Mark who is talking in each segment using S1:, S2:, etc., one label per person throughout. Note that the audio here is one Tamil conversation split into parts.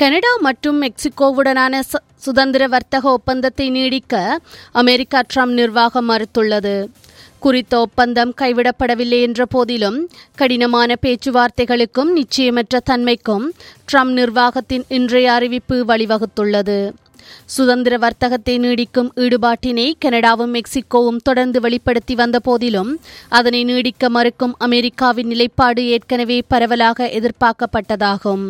S1: கனடா மற்றும் மெக்சிகோவுடனான சுதந்திர வர்த்தக ஒப்பந்தத்தை நீடிக்க அமெரிக்கா ட்ரம்ப் நிர்வாகம் மறுத்துள்ளது. குறித்த ஒப்பந்தம் கைவிடப்படவில்லை என்ற போதிலும் கடினமான பேச்சுவார்த்தைகளுக்கும் நிச்சயமற்ற தன்மைக்கும் ட்ரம்ப் நிர்வாகத்தின் இன்றைய அறிவிப்பு வழிவகுத்துள்ளது. சுதந்திர வர்த்தகத்தை நீடிக்கும் ஈடுபாட்டினை கனடாவும் மெக்சிகோவும் தொடர்ந்து வெளிப்படுத்தி வந்த போதிலும் அதனை நீடிக்க மறுக்கும் அமெரிக்காவின் நிலைப்பாடு ஏற்கனவே பரவலாக எதிர்பார்க்கப்பட்டதாகும்.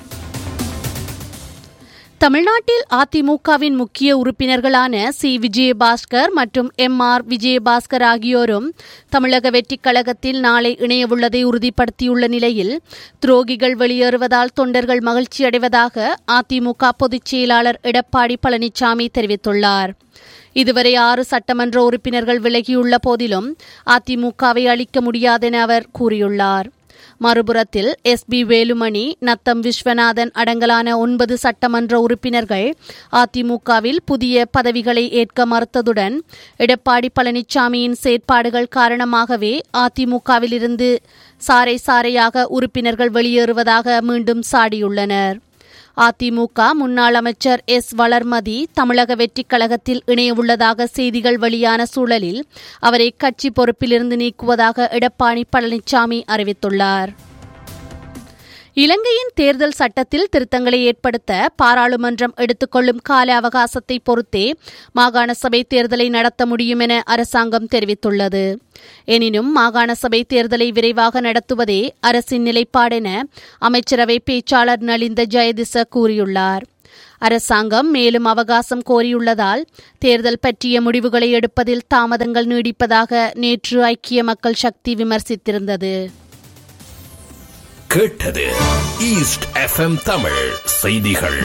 S1: தமிழ்நாட்டில் அதிமுகவின் முக்கிய உறுப்பினர்களான சி. விஜயபாஸ்கர் மற்றும் எம்.ஆர். விஜயபாஸ்கர் ஆகியோரும் தமிழக வெற்றிக் கழகத்தில் நாளை இணையவுள்ளதை உறுதிப்படுத்தியுள்ள நிலையில் துரோகிகள் வெளியேறுவதால் தொண்டர்கள் மகிழ்ச்சியடைவதாக அதிமுக பொதுச் செயலாளர் எடப்பாடி பழனிசாமி தெரிவித்துள்ளார். இதுவரை 6 சட்டமன்ற உறுப்பினர்கள் விலகியுள்ள போதிலும் அதிமுகவை அளிக்க முடியாதென அவர் கூறியுள்ளார். மறுபுறத்தில் எஸ்.பி. வேலுமணி, நத்தம் விஸ்வநாதன் அடங்கலான 9 சட்டமன்ற உறுப்பினர்கள் அதிமுகவில் புதிய பதவிகளை ஏற்க மறுத்ததுடன் எடப்பாடி பழனிசாமியின் செயற்பாடுகள் காரணமாகவே அதிமுகவிலிருந்து சாறை சாறையாக உறுப்பினர்கள் வெளியேறுவதாக மீண்டும் சாடியுள்ளனர். அதிமுக முன்னாள் அமைச்சர் எஸ். வளர்மதி தமிழக வெற்றிக் கழகத்தில் இணையவுள்ளதாக செய்திகள் வெளியான சூழலில் அவரை கட்சி பொறுப்பிலிருந்து நீக்குவதாக எடப்பாடி பழனிசாமி அறிவித்துள்ளார். இலங்கையின் தேர்தல் சட்டத்தில் திருத்தங்களை ஏற்படுத்த பாராளுமன்றம் எடுத்துக்கொள்ளும் கால அவகாசத்தை பொறுத்தே மாகாண சபை தேர்தலை நடத்த முடியும் என அரசாங்கம் தெரிவித்துள்ளது. எனினும் மாகாண சபை தேர்தலை விரைவாக நடத்துவதே அரசின் நிலைப்பாடென அமைச்சரவை பேச்சாளர் நலிந்த ஜெயதிச கூறியுள்ளார். அரசாங்கம் மேலும் அவகாசம் கோரியுள்ளதால் தேர்தல் பற்றிய முடிவுகளை எடுப்பதில் தாமதங்கள் நீடிப்பதாக நேற்று ஐக்கிய மக்கள் சக்தி விமர்சித்திருந்தது.
S2: கேட்டது ஈஸ்ட் எஃப்எம் தமிழ் செய்திகள்.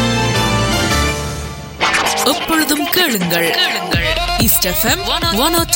S3: எப்பொழுதும் கேளுங்கள் ஈஸ்ட் எஃப்எம் 102.